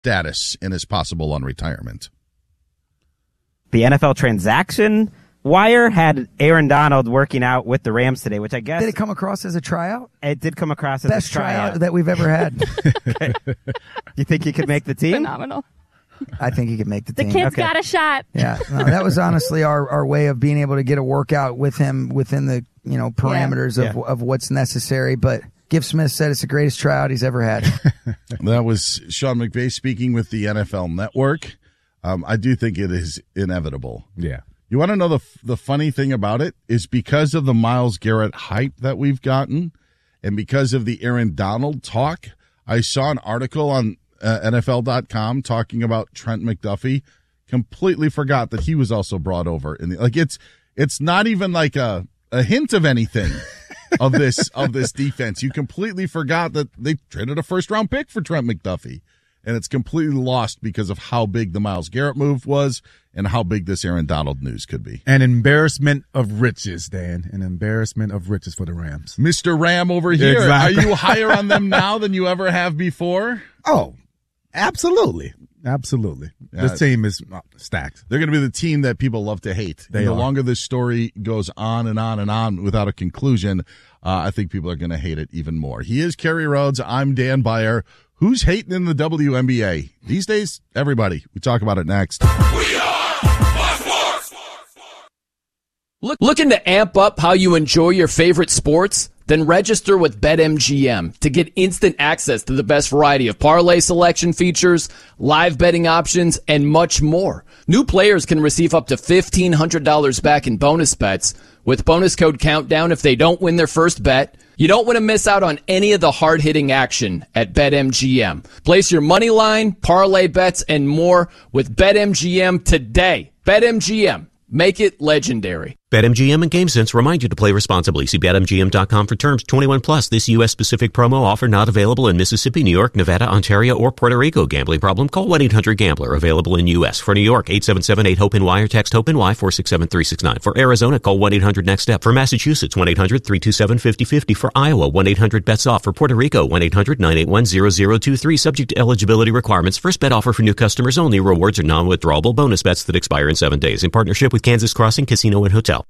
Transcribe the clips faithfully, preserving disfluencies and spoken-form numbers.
status in his possible unretirement. The N F L transaction wire had Aaron Donald working out with the Rams today, which I guess... Did it come across as a tryout? It did come across as Best a tryout. tryout that we've ever had. Okay. You think he could make the team? Phenomenal. I think he could make the, the team. The kid's okay. got a shot. Yeah, no, that was honestly our, our way of being able to get a workout with him within the you know parameters yeah. of Yeah. of what's necessary. But Gift Smith said it's the greatest tryout he's ever had. That was Sean McVay speaking with the N F L Network. Um, I do think it is inevitable. Yeah. You want to know the the funny thing about it is because of the Myles Garrett hype that we've gotten, and because of the Aaron Donald talk. I saw an article on uh, N F L dot com talking about Trent McDuffie. Completely forgot that he was also brought over. In the, like it's it's not even like a a hint of anything of this of this defense. You completely forgot that they traded a first round pick for Trent McDuffie. And it's completely lost because of how big the Myles Garrett move was and how big this Aaron Donald news could be. An embarrassment of riches, Dan. An embarrassment of riches for the Rams. Mister Ram over here. Exactly. Are you higher on them now than you ever have before? Oh, absolutely. Absolutely. Yeah. This team is oh, stacked. They're going to be the team that people love to hate. They and the are. longer this story goes on and on and on without a conclusion, uh, I think people are going to hate it even more. He is Kerry Rhodes. I'm Dan Beyer. Who's hating in the W N B A? These days, everybody. We talk about it next. We are Fox Sports. Look, looking to amp up how you enjoy your favorite sports? Then register with BetMGM to get instant access to the best variety of parlay selection features, live betting options, and much more. New players can receive up to fifteen hundred dollars back in bonus bets with bonus code Countdown if they don't win their first bet. You don't want to miss out on any of the hard-hitting action at BetMGM. Place your money line, parlay bets, and more with BetMGM today. BetMGM. Make it legendary. BetMGM and GameSense remind you to play responsibly. See Bet M G M dot com for terms. twenty-one plus. This U S-specific promo offer not available in Mississippi, New York, Nevada, Ontario, or Puerto Rico. Gambling problem? Call one eight hundred gambler. Available in U S. For New York, eight seven seven eight hope N Y or text HOPE-NY four six seven three six nine. For Arizona, call one eight hundred next step. For Massachusetts, one eight hundred three two seven five zero five zero. For Iowa, one eight hundred bets off. For Puerto Rico, one eight hundred nine eight one zero zero two three. Subject to eligibility requirements. First bet offer for new customers only. Rewards are non-withdrawable bonus bets that expire in seven days. In partnership with Kansas Crossing Casino and Hotel.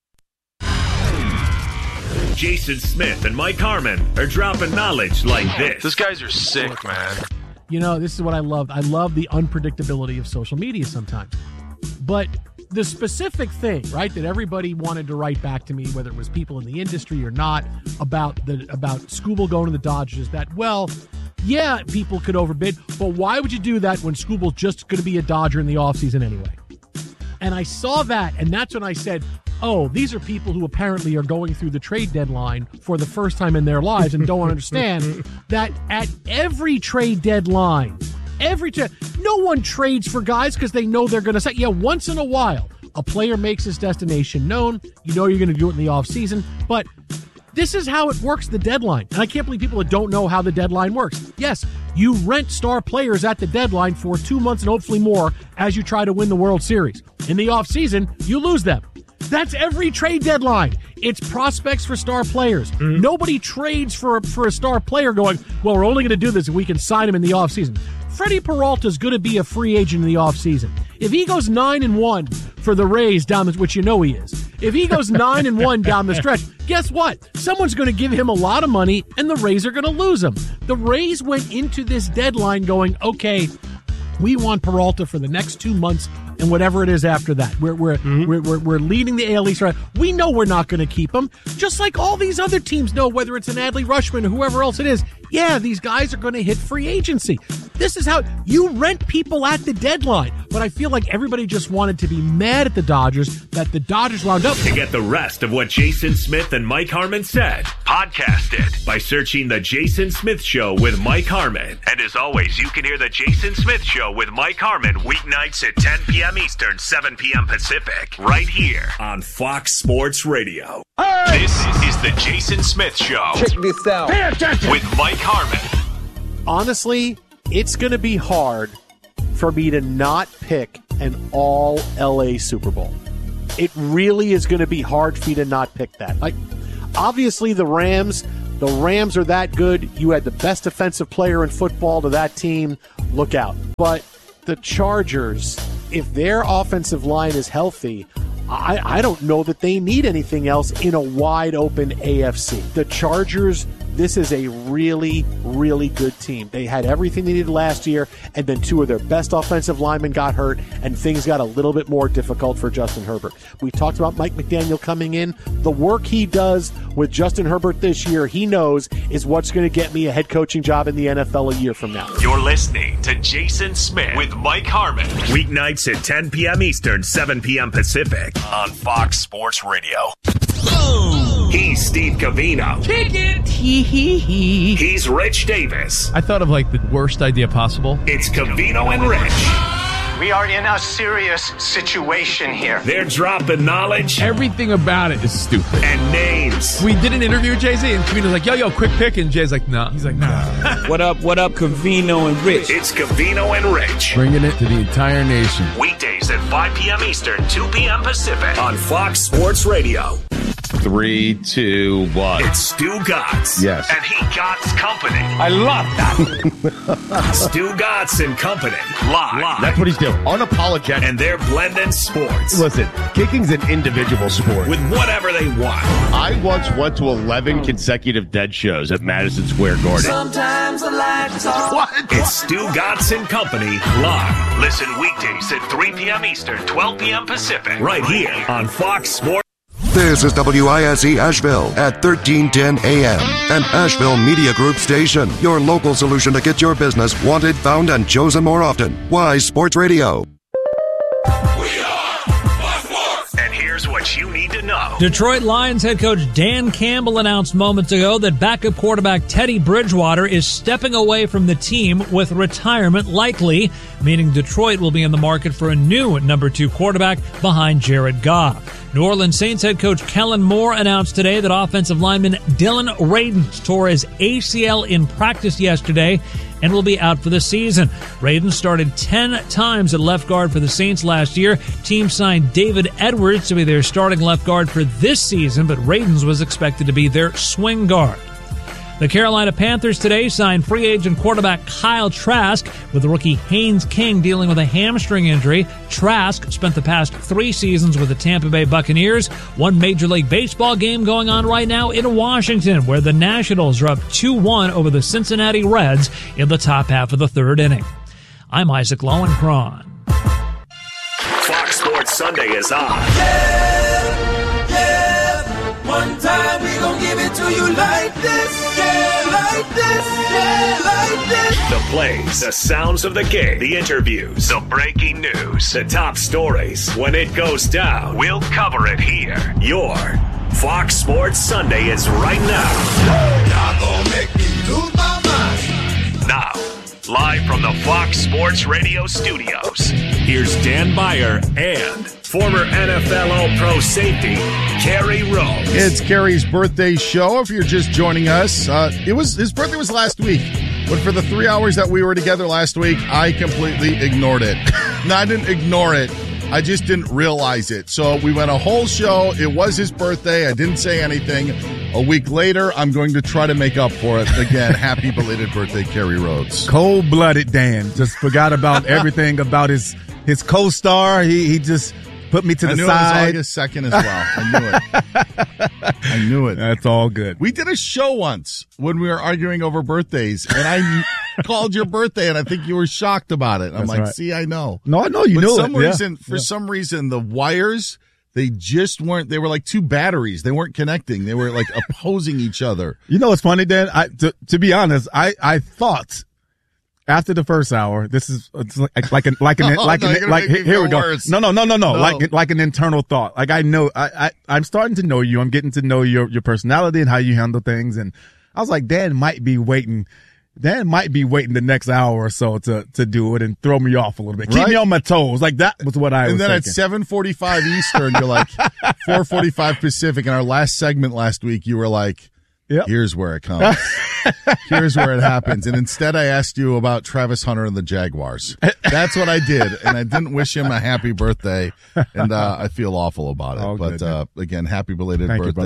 Jason Smith and Mike Harmon are dropping knowledge like this. These guys are sick, man. You know, this is what I love. I love the unpredictability of social media sometimes. But the specific thing, right, that everybody wanted to write back to me, whether it was people in the industry or not, about the about Skubal going to the Dodgers, that, well, yeah, people could overbid, but why would you do that when Skubal's just going to be a Dodger in the offseason anyway? And I saw that, and that's when I said, oh, these are people who apparently are going through the trade deadline for the first time in their lives and don't understand that at every trade deadline, every tra- no one trades for guys because they know they're going to say, yeah, once in a while, a player makes his destination known. You know you're going to do it in the offseason, but this is how it works, the deadline. And I can't believe people that don't know how the deadline works. Yes, you rent star players at the deadline for two months and hopefully more as you try to win the World Series. In the offseason, you lose them. That's every trade deadline. It's prospects for star players. Mm-hmm. Nobody trades for a, for a star player going, well, we're only going to do this if we can sign him in the offseason. Freddie Peralta is going to be a free agent in the offseason. If he goes nine and one for the Rays down the, which you know he is, if he goes nine and one down the stretch, guess what? Someone's going to give him a lot of money, and the Rays are going to lose him. The Rays went into this deadline going, okay, we want Peralta for the next two months and whatever it is after that. We're we're mm-hmm. we're, we're, we're leading the A L East. Right? We know we're not going to keep him, just like all these other teams know, whether it's an Adley Rutschman or whoever else it is. Yeah, these guys are going to hit free agency. This is how you rent people at the deadline. But I feel like everybody just wanted to be mad at the Dodgers that the Dodgers wound up. To get the rest of what Jason Smith and Mike Harmon said, podcast it by searching The Jason Smith Show with Mike Harmon. And as always, you can hear The Jason Smith Show with Mike Harmon weeknights at ten p.m. Eastern, seven p.m. Pacific, right here on Fox Sports Radio. Hey! This is The Jason Smith Show. Check this out. Pay attention. With Mike Harmon. Honestly, it's going to be hard for me to not pick an all L A Super Bowl. It really is going to be hard for me to not pick that. Like, obviously, the Rams, the Rams are that good. You had the best defensive player in football to that team. look out. But the Chargers, if their offensive line is healthy, I, I don't know that they need anything else in a wide-open A F C. The Chargers, this is a really, really good team. They had everything they needed last year, and then two of their best offensive linemen got hurt, and things got a little bit more difficult for Justin Herbert. We talked about Mike McDaniel coming in. The work he does with Justin Herbert this year, he knows, is what's going to get me a head coaching job in the N F L a year from now. You're listening to Jason Smith with Mike Harmon. Weeknights at ten p.m. Eastern, seven p.m. Pacific on Fox Sports Radio. Boom! He's Steve Covino. Kick it! Hee hee hee. He's Rich Davis. I thought of like the worst idea possible. It's Covino and Rich. We are in a serious situation here. They're dropping knowledge. Everything about it is stupid. And names. We did an interview with Jay-Z, and Covino's like, yo, yo, quick pick. And Jay's like, nah. He's like, nah. What up, what up, Covino and Rich? It's Covino and Rich. Bringing it to the entire nation. Weekdays at five p.m. Eastern, two p.m. Pacific on Fox Sports Radio. Three, two, one. It's Stu Gotts. Yes. And he Gotts Company. I love that. Stu Gotts and Company. Live. Live. That's what he's doing. Unapologetic. And they're blending sports. Listen, kicking's an individual sport. With whatever they want. I once went to eleven consecutive Dead shows at Madison Square Garden. Sometimes I like to talk. What? It's Stu Gotts and Company. Live. Listen weekdays at three p.m. Eastern, twelve p.m. Pacific. Right here on Fox Sports. This is W I S E Asheville at thirteen ten A M, an Asheville Media Group station. Your local solution to get your business wanted, found, and chosen more often. Wise Sports Radio. We are Fox Sports. And here's what you need to know. Detroit Lions head coach Dan Campbell announced moments ago that backup quarterback Teddy Bridgewater is stepping away from the team with retirement likely, meaning Detroit will be in the market for a new number two quarterback behind Jared Goff. New Orleans Saints head coach Kellen Moore announced today that offensive lineman Dylan Radins tore his A C L in practice yesterday and will be out for the season. Radins started ten times at left guard for the Saints last year. Team signed David Edwards to be their starting left guard for this season, but Radins was expected to be their swing guard. The Carolina Panthers today signed free agent quarterback Kyle Trask, with rookie Haynes King dealing with a hamstring injury. Trask spent the past three seasons with the Tampa Bay Buccaneers. One Major League Baseball game going on right now in Washington, where the Nationals are up two one over the Cincinnati Reds in the top half of the third inning. I'm Isaac Lowenkron. Fox Sports Sunday is on. Yeah, yeah. One time we gon' give it to you like this. Yeah, like this. Yeah, like this. The plays, the sounds of the game, the interviews, the breaking news, the top stories. When it goes down, we'll cover it here. Your Fox Sports Sunday is right now. Y'all gon' make me lose my mind. Now, live from the Fox Sports Radio studios, here's Dan Beyer and former N F L All-Pro safety, Kerry Rhodes. It's Kerry's birthday show. If you're just joining us, uh, it was his birthday was last week. But for the three hours that we were together last week, I completely ignored it. No, I didn't ignore it. I just didn't realize it. So we went a whole show. It was his birthday. I didn't say anything. A week later, I'm going to try to make up for it. Again, happy belated birthday, Kerry Rhodes. Cold-blooded Dan. Just forgot about everything about his his co-star. He he just put me to the I knew side. It was August second as well. I knew it. I knew it. That's all good. We did a show once when we were arguing over birthdays, and I called your birthday, and I think you were shocked about it. I'm That's like, right. see, I know. No, I know you but knew some it. Yeah. reason, For yeah. some reason, the wires, they just weren't, they were like two batteries. They weren't connecting. They were like opposing each other. You know what's funny, Dan? I, to, to be honest, I, I thought after the first hour, this is it's like, like an, like an, oh, like, no, an, like, here, here we go. Worse. No, no, no, no, no, no. Like, like an internal thought. Like I know, I, I, I'm starting to know you. I'm getting to know your, your personality and how you handle things. And I was like, Dan might be waiting. Dan might be waiting the next hour or so to, to do it and throw me off a little bit. Keep Right? me on my toes. Like that was what I And was then thinking. at seven forty-five Eastern, you're like, four forty-five Pacific. In our last segment last week, you were like, Yep. here's where it comes. Here's where it happens. And instead I asked you about Travis Hunter and the Jaguars. That's what I did. And I didn't wish him a happy birthday. And uh, I feel awful about it. All but good, uh, again, happy belated Thank you, birthday.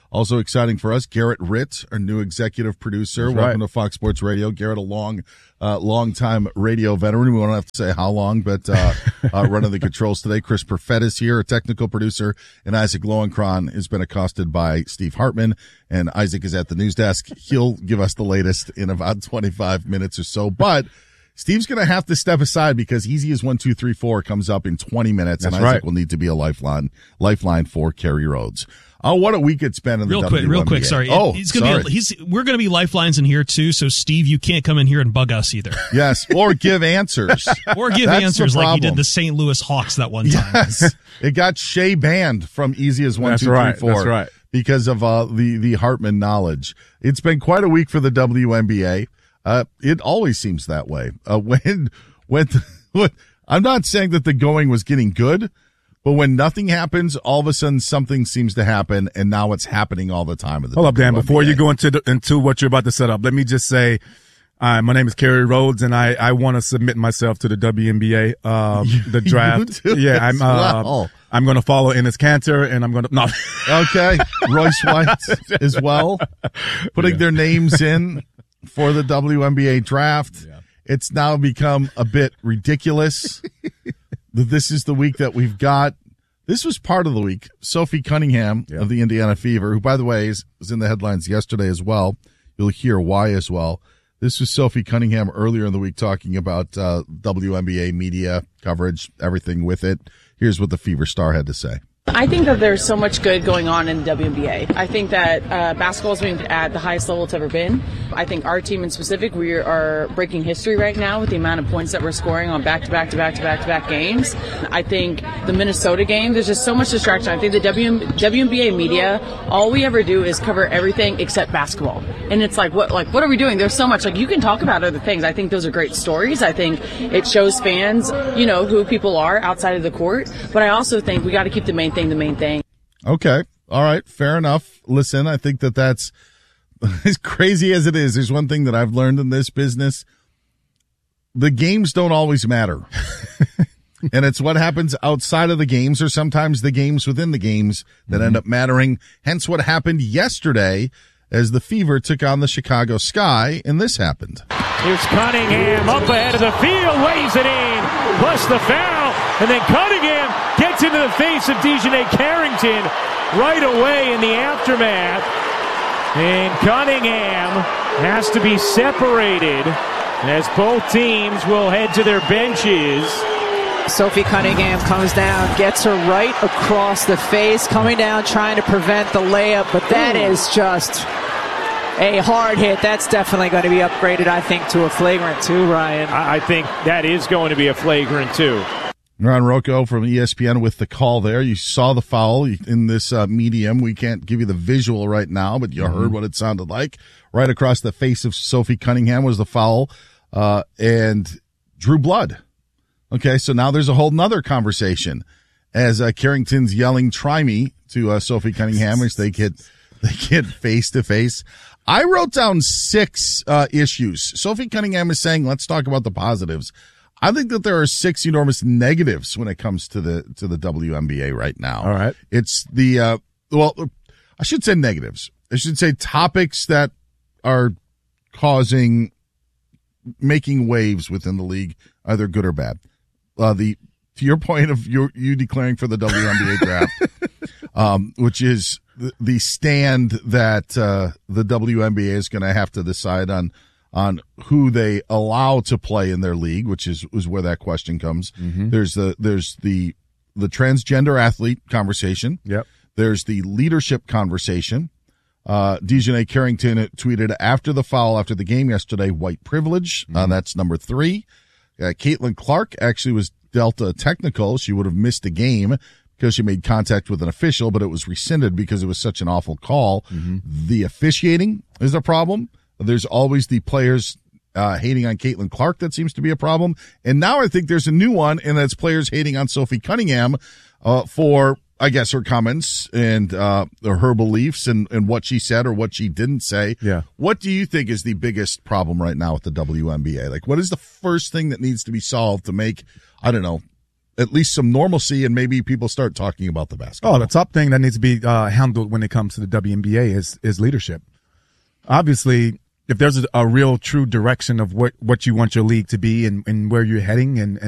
Also exciting for us, Garrett Ritt, our new executive producer. That's Welcome right. to Fox Sports Radio. Garrett, a long, uh, long time radio veteran. We won't have to say how long, but uh, uh, running the controls today. Chris Perfett is here, a technical producer, and Isaac Lowenkron has been accosted by Steve Hartman, and Isaac is at the news desk. He'll give us the latest in about twenty-five minutes or so, but Steve's going to have to step aside because Easy as one, two, three, four comes up in twenty minutes, That's and Isaac right. will need to be a lifeline, lifeline for Kerry Rhodes. Oh, what a week it's been in the Real quick, W N B A. real quick. Sorry. Oh, he's gonna sorry. be. A, he's. We're gonna be lifelines in here too. So Steve, you can't come in here and bug us either. Yes, or give answers. Or give That's answers the like you did problem. the Saint Louis Hawks that one time. Yes, it got Shea banned from Easy as one, That's two, three, right. four That's right. because of uh, the the Hartman knowledge. It's been quite a week for the W N B A. Uh, it always seems that way. Uh, when when, when I'm not saying that the going was getting good, but when nothing happens, all of a sudden something seems to happen, and now it's happening all the time. Of the Hold up, Dan. W N B A. Before you go into the, into what you're about to set up, let me just say, uh, my name is Kerry Rhodes, and I, I want to submit myself to the W N B A, uh, the draft. You do yeah, as I'm, uh, well. I'm going to follow Enes Kanter, and I'm going to, no. Okay. Royce White as well, putting Yeah. their names in for the W N B A draft. Yeah. It's now become a bit ridiculous that this is the week that we've got. This was part of the week. Sophie Cunningham Yeah. of the Indiana Fever, who, by the way, is, was in the headlines yesterday as well. You'll hear why as well. This was Sophie Cunningham earlier in the week talking about uh, W N B A media coverage, everything with it. Here's what the Fever star had to say. I think that there's so much good going on in the W N B A. I think that uh, basketball is being at the highest level it's ever been. I think our team in specific, we are breaking history right now with the amount of points that we're scoring on back-to-back-to-back-to-back-to-back games. I think the Minnesota game, there's just so much distraction. I think the W N B A media, all we ever do is cover everything except basketball. And it's like, what, like, what are we doing? There's so much. Like, you can talk about other things. I think those are great stories. I think it shows fans, you know, who people are outside of the court. But I also think we got to keep the main thing the main thing. Okay. All right. Fair enough. Listen, I think that that's as crazy as it is. There's one thing that I've learned in this business. The games don't always matter. And it's what happens outside of the games or sometimes the games within the games that Mm-hmm. end up mattering. Hence what happened yesterday as the Fever took on the Chicago Sky, and this happened. Here's Cunningham up ahead of the field, weighs it in, plus the foul, and then Cunningham gets into the face of Dejounte Carrington right away in the aftermath. And Cunningham has to be separated as both teams will head to their benches. Sophie Cunningham comes down, gets her right across the face, coming down trying to prevent the layup, but that Ooh. is just a hard hit. That's definitely going to be upgraded, I think, to a flagrant too, Ryan. I I think that is going to be a flagrant too. Ron Rocco from E S P N with the call there. You saw the foul in this uh, medium. We can't give you the visual right now, but you Mm-hmm. heard what it sounded like. Right across the face of Sophie Cunningham was the foul, uh, and drew blood. Okay, so now there's a whole nother conversation as uh, Carrington's yelling, "Try me," to uh, Sophie Cunningham as they get they get face to face. I wrote down six uh, issues. Sophie Cunningham is saying, "Let's talk about the positives." I think that there are six enormous negatives when it comes to the to the W N B A right now. All right. It's the uh well, I should say negatives. I should say topics that are causing making waves within the league, either good or bad. Uh the to your point of you you declaring for the W N B A draft, um, which is the, the stand that uh the W N B A is going to have to decide on on who they allow to play in their league, which is, is where that question comes. Mm-hmm. There's the, there's the, the transgender athlete conversation. Yep. There's the leadership conversation. Uh, Dejounte Carrington tweeted after the foul, after the game yesterday, white privilege. Mm-hmm. Uh, that's number three. Uh, Caitlin Clark actually was dealt a technical. She would have missed a game because she made contact with an official, but it was rescinded because it was such an awful call. Mm-hmm. The officiating is a problem. There's always the players uh, hating on Caitlin Clark. That seems to be a problem. And now I think there's a new one, and that's players hating on Sophie Cunningham uh, for, I guess, her comments and uh, her beliefs and, and what she said or what she didn't say. Yeah. What do you think is the biggest problem right now with the W N B A? Like, what is the first thing that needs to be solved to make, I don't know, at least some normalcy and maybe people start talking about the basketball. Oh, the top thing that needs to be uh, handled when it comes to the W N B A is is leadership. Obviously, if there's a, a real true direction of what, what you want your league to be and, and where you're heading and, and